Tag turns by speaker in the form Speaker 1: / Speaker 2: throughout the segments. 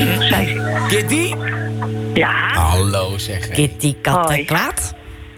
Speaker 1: Zij zit.
Speaker 2: Kitty?
Speaker 1: Ja.
Speaker 2: Hallo, zeg.
Speaker 3: Kitty Kattenkwaad.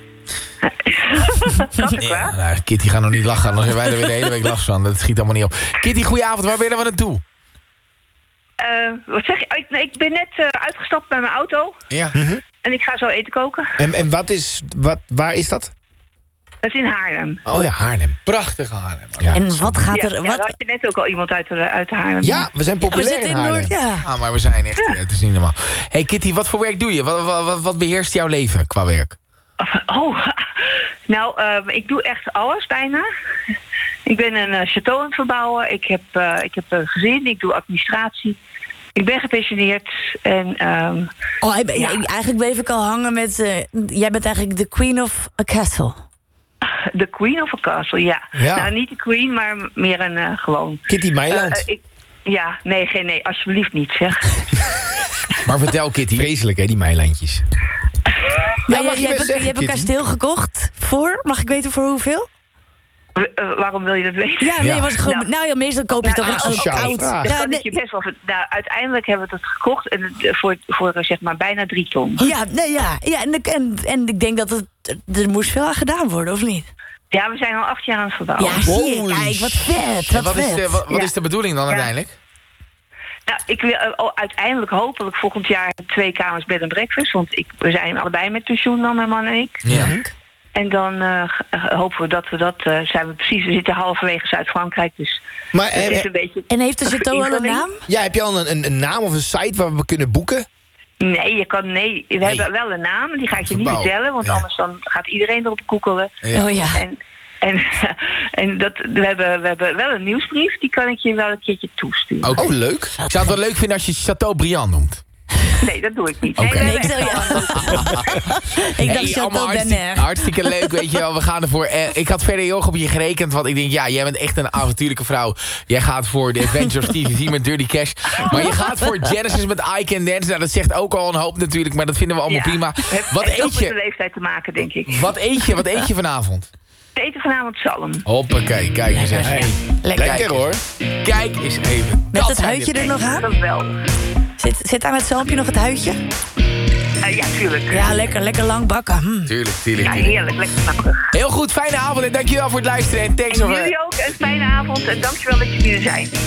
Speaker 2: Ja, nou, Kitty gaat nog niet lachen, anders hebben wij er weer de hele week last van. Dat schiet allemaal niet op. Kitty, goedenavond, waar willen we naartoe?
Speaker 1: Wat zeg je? Ik ben net uitgestapt bij mijn auto.
Speaker 2: Ja.
Speaker 1: En ik ga zo eten koken.
Speaker 4: En waar is dat?
Speaker 1: Dat is in Haarlem.
Speaker 2: Oh ja, Haarlem. Prachtige Haarlem. Ja.
Speaker 3: En wat gaat er...
Speaker 1: Ja,
Speaker 3: Wat?
Speaker 1: daar had je net ook al iemand uit Haarlem.
Speaker 4: Ja, we zijn
Speaker 3: We
Speaker 4: populair
Speaker 3: zitten
Speaker 4: in
Speaker 3: in
Speaker 4: Haarlem.
Speaker 3: Noord, ja.
Speaker 2: Ah, maar we zijn echt... Het is niet normaal. Hey Kitty, wat voor werk doe je? Wat beheerst jouw leven qua werk?
Speaker 1: Oh, nou, ik doe echt alles bijna. Ik ben een château aan het verbouwen. Ik heb een gezin, ik doe administratie. Ik ben gepensioneerd en...
Speaker 3: Eigenlijk bleef ik al hangen met... jij bent eigenlijk de queen of a castle.
Speaker 1: De queen of a castle, ja.
Speaker 4: Ja.
Speaker 1: Nou, niet de queen, maar meer een gewoon...
Speaker 4: Kitty Meiland.
Speaker 1: Nee, alsjeblieft niet, zeg.
Speaker 2: Maar vertel Kitty.
Speaker 4: Vreselijk, hè, die Meilandjes.
Speaker 3: Maar
Speaker 4: mag je
Speaker 3: je
Speaker 4: best zeggen,
Speaker 3: hebt een
Speaker 4: Kitty.
Speaker 3: kasteel gekocht voor... Mag ik weten voor hoeveel?
Speaker 1: Waarom wil je dat weten?
Speaker 3: Ja, nee,
Speaker 2: Ja.
Speaker 3: was gewoon... Nou ja, meestal koop je toch een
Speaker 4: sociale
Speaker 3: oud...
Speaker 4: vraag.
Speaker 3: Ja,
Speaker 1: Dat
Speaker 3: nee,
Speaker 1: je best wel... Nou, uiteindelijk hebben we het gekocht en voor zeg maar bijna 3 ton.
Speaker 3: ja, en ik denk dat er moest veel aan gedaan worden, of niet?
Speaker 1: Ja, we zijn al 8 jaar aan het verbouwen.
Speaker 3: Ja, zie je,
Speaker 4: Holy
Speaker 3: kijk, wat vet,
Speaker 2: En
Speaker 3: wat vet.
Speaker 2: wat is de bedoeling dan uiteindelijk?
Speaker 1: Nou, ik wil uiteindelijk hopelijk volgend jaar 2 kamers bed en breakfast. Want we zijn allebei met pensioen dan, mijn man en ik.
Speaker 2: Ja.
Speaker 1: En dan hopen we dat zijn we precies... We zitten halverwege Zuid-Frankrijk, dus
Speaker 4: Maar
Speaker 1: het is een beetje...
Speaker 3: En heeft de château al een naam?
Speaker 4: ja, heb je al een naam of een site waar we kunnen boeken?
Speaker 1: Nee, we hebben wel een naam, die ga ik je niet
Speaker 2: Verbouw.
Speaker 1: vertellen. Want
Speaker 2: Ja.
Speaker 1: anders dan gaat iedereen erop koekelen.
Speaker 2: Ja.
Speaker 3: Oh ja.
Speaker 1: En we hebben wel een nieuwsbrief, die kan ik je wel een keertje toesturen.
Speaker 2: Oké.
Speaker 4: Oh, leuk.
Speaker 2: Ik zou het wel leuk vinden als je Chateaubriand noemt.
Speaker 1: Nee, dat doe ik niet.
Speaker 2: Oké.
Speaker 1: Nee,
Speaker 3: Ik dacht
Speaker 2: Hey, allemaal
Speaker 3: Château d'Aner.
Speaker 2: hartstikke leuk, weet je wel. We gaan ervoor. Ik had verder heel erg op je gerekend, want ik denk, ja, jij bent echt een avontuurlijke vrouw. Jij gaat voor The Adventures of Stevie V met Dirty Cash. Maar je gaat voor Genesis met I Can Dance. Nou, dat zegt ook al een hoop natuurlijk, maar dat vinden we allemaal prima. Wat
Speaker 1: heeft ook
Speaker 2: eet
Speaker 1: met de
Speaker 2: je?
Speaker 1: leeftijd te maken, denk ik.
Speaker 2: Wat eet je vanavond?
Speaker 1: We eten vanavond zalm.
Speaker 2: Hoppakee, kijk eens even.
Speaker 4: Hey.
Speaker 3: Lekker.
Speaker 4: Lekker hoor.
Speaker 2: Kijk eens even.
Speaker 3: Met
Speaker 2: Dat
Speaker 3: het
Speaker 2: zijn
Speaker 3: huidje
Speaker 2: de-
Speaker 3: er nog aan?
Speaker 1: Geweldig.
Speaker 3: Zit aan het zalmpje nog het huidje?
Speaker 1: Ja, tuurlijk.
Speaker 3: Ja, lekker lang bakken.
Speaker 2: Tuurlijk.
Speaker 1: Ja, heerlijk. Lekker knappig.
Speaker 2: Heel goed, fijne avond en dankjewel voor het luisteren. En thanks
Speaker 1: En
Speaker 2: voor...
Speaker 1: jullie ook een fijne avond en dankjewel dat jullie er zijn.